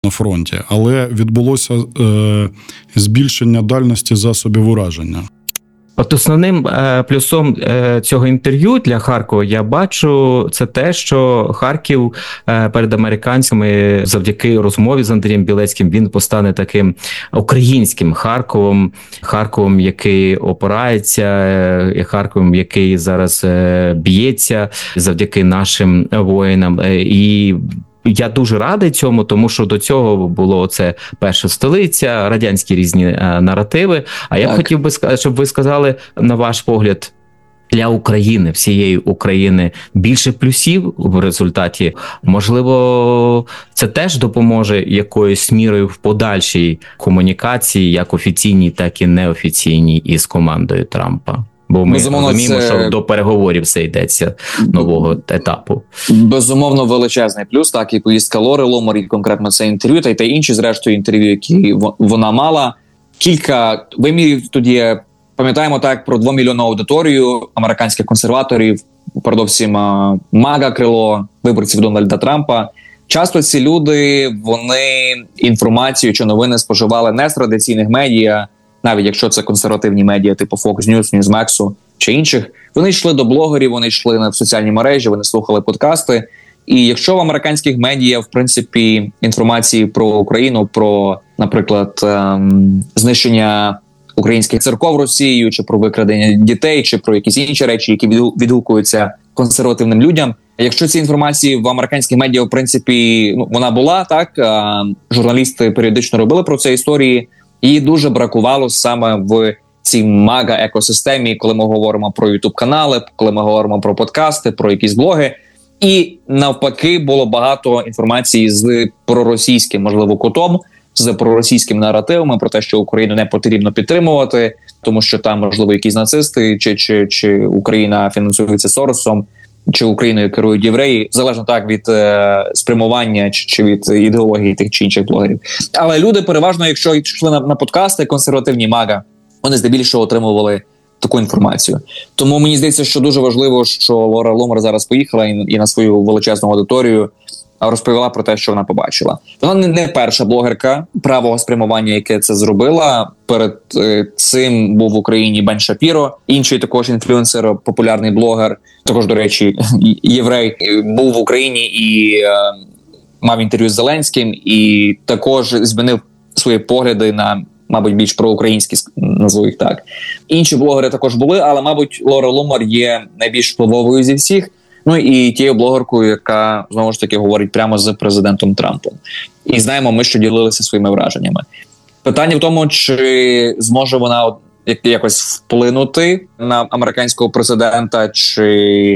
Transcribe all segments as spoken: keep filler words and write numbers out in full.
на фронті, але відбулося е, збільшення дальності засобів ураження. От основним е, плюсом е, цього інтерв'ю для Харкова я бачу це те, що Харків е, перед американцями завдяки розмові з Андрієм Білецьким він постане таким українським Харковом, Харковом, який опирається, е, Харковом, який зараз е, б'ється завдяки нашим воїнам. Е, і я дуже радий цьому, тому що до цього було це перша столиця, радянські різні е, наративи. А я б хотів би, щоб ви сказали, на ваш погляд, для України, всієї України, більше плюсів в результаті. Можливо, це теж допоможе якоюсь мірою в подальшій комунікації, як офіційній, так і неофіційній із командою Трампа. Бо ми Безумовно, розуміємо, це... що до переговорів все йдеться нового етапу. Безумовно, величезний плюс, так, і поїздка Лори Лумер, і конкретно це інтерв'ю, та й та інші, зрештою, інтерв'ю, які вона мала. Кілька вимірів тоді, пам'ятаємо так, про двомільйонну аудиторію американських консерваторів, передовсім мага-крило виборців Дональда Трампа. Часто ці люди, вони інформацію чи новини споживали не з традиційних медіа, навіть якщо це консервативні медіа типу Fox News, Newsmax чи інших, вони йшли до блогерів, вони йшли на соціальні мережі, вони слухали подкасти. І якщо в американських медіа, в принципі, інформації про Україну, про, наприклад, ем, знищення українських церков Росією, чи про викрадення дітей, чи про якісь інші речі, які відгукуються консервативним людям, якщо ці інформації в американських медіа, в принципі, ну, вона була, так, ем, журналісти періодично робили про це історії, її дуже бракувало саме в цій мага-екосистемі, коли ми говоримо про ютуб-канали, коли ми говоримо про подкасти, про якісь блоги. І навпаки було багато інформації з проросійським, можливо, кутом, з проросійськими наративами про те, що Україну не потрібно підтримувати, тому що там, можливо, якісь нацисти, чи, чи, чи Україна фінансується Соросом, чи Україною керують євреї, залежно так від е, спрямування чи, чи від ідеології тих чи інших блогерів. Але люди переважно, якщо йшли на, на подкасти консервативні мага, вони здебільшого отримували таку інформацію. Тому мені здається, що дуже важливо, що Лора Лумер зараз поїхала і, і на свою величезну аудиторію розповіла про те, що вона побачила. Вона не перша блогерка правого спрямування, яке це зробила. Перед е, цим був в Україні Бен Шапіро, інший також інфлюенсер, популярний блогер, також, до речі, єврей, був в Україні і е, мав інтерв'ю з Зеленським, і також змінив свої погляди на, мабуть, більш проукраїнські, назву їх так. Інші блогери також були, але, мабуть, Лора Лумер є найбільш впливовою зі всіх. Ну і тією блогеркою, яка, знову ж таки, говорить прямо з президентом Трампом. І знаємо ми, що ділилися своїми враженнями. Питання в тому, чи зможе вона якось вплинути на американського президента, чи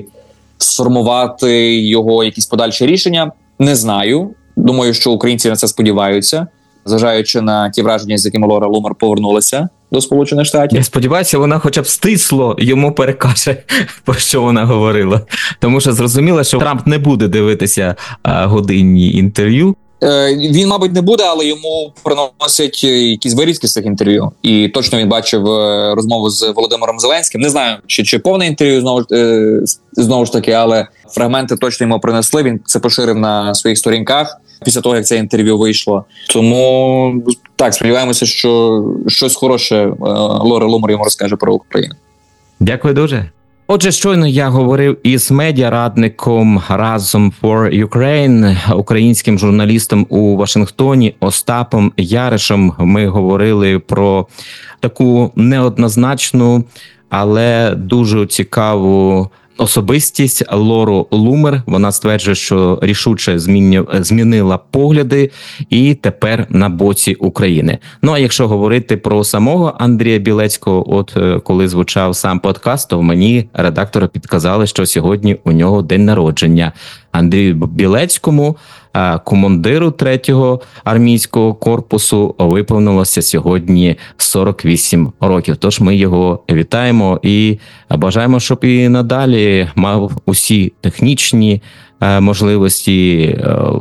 сформувати його якісь подальші рішення, не знаю. Думаю, що українці на це сподіваються, зважаючи на ті враження, з якими Лора Лумер повернулася до Сполучених Штатів. Я сподіваюся, вона хоча б стисло йому перекаже, про що вона говорила. Тому що зрозуміло, що Трамп не буде дивитися а, годинні інтерв'ю. Е, він, мабуть, не буде, але йому приносять якісь вирізки з цих інтерв'ю. І точно він бачив розмову з Володимиром Зеленським. Не знаю, чи, чи повне інтерв'ю, знову, е, знову ж таки, але фрагменти точно йому принесли. Він це поширив на своїх сторінках після того, як це інтерв'ю вийшло. Тому, так, сподіваємося, що щось хороше Лора Лумер йому розкаже про Україну. Дякую дуже. Отже, щойно я говорив із медіарадником Разом for Ukraine, українським журналістом у Вашингтоні Остапом Яришем. Ми говорили про таку неоднозначну, але дуже цікаву особистість Лору Лумер. Вона стверджує, що рішуче змінила погляди і тепер на боці України. Ну, а якщо говорити про самого Андрія Білецького, от коли звучав сам подкаст, то мені редактори підказали, що сьогодні у нього день народження. Андрію Білецькому, командиру третього армійського корпусу, виповнилося сьогодні сорок вісім років. Тож ми його вітаємо і бажаємо, щоб і надалі мав усі технічні можливості,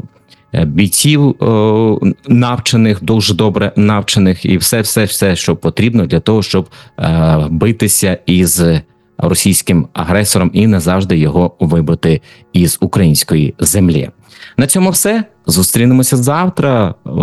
бійців навчених, дуже добре навчених, і все-все-все, що потрібно для того, щоб битися із російським агресором і назавжди його вибити із української землі. На цьому все. Зустрінемося завтра